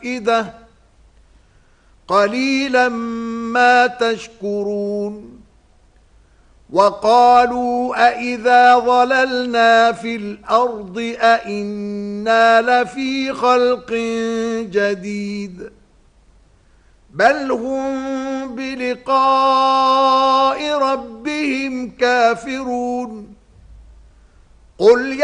المائدة قليلا ما تشكرون وقالوا أإذا ضللنا في الأرض أإنا لفي خلق جديد بل هم بلقاء ربهم كافرون قل